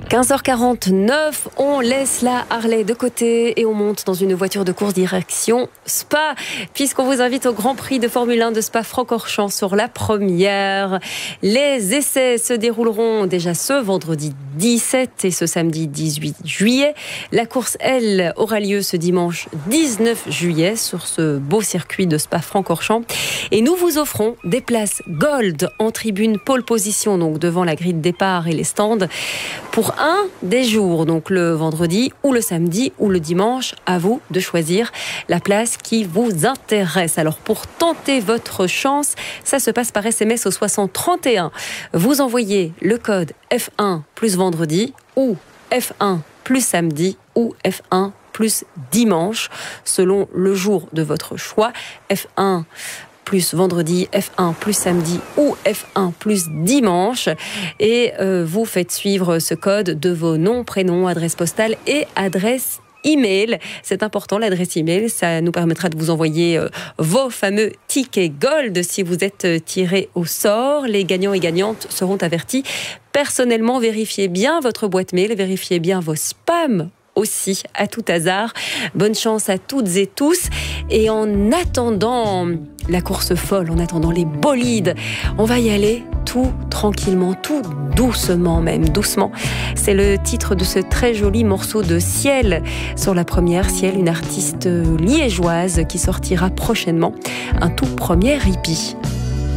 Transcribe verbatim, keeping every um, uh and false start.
quinze heures quarante-neuf, on laisse la Harley de côté et on monte dans une voiture de course direction Spa, puisqu'on vous invite au Grand Prix de Formule un de Spa-Francorchamps sur la première. Les essais se dérouleront déjà ce vendredi dix-sept et ce samedi dix-huit juillet. La course, elle, aura lieu ce dimanche dix-neuf juillet sur ce beau circuit de Spa-Francorchamps. Et nous vous offrons des places Gold en tribune pole position, donc devant la grille de départ et les stands, pour un des jours, donc le vendredi ou le samedi ou le dimanche. À vous de choisir la place qui vous intéresse. Alors pour tenter votre chance, ça se passe par S M S au soixante trente et un. Vous envoyez le code F un plus vendredi ou F un plus samedi ou F un plus dimanche selon le jour de votre choix. F un plus vendredi, F un plus samedi ou F un plus dimanche. Et euh, vous faites suivre ce code de vos noms, prénoms, adresse postale et adresse email. C'est important, l'adresse email. Ça nous permettra de vous envoyer euh, vos fameux tickets Gold si vous êtes euh, tirés au sort. Les gagnants et gagnantes seront avertis. Personnellement, vérifiez bien votre boîte mail, vérifiez bien vos spams aussi, à tout hasard. Bonne chance à toutes et tous. Et en attendant la course folle, en attendant les bolides, on va y aller tout tranquillement, tout doucement même, doucement. C'est le titre de ce très joli morceau de Ciel sur la première. Ciel, une artiste liégeoise qui sortira prochainement un tout premier hippie.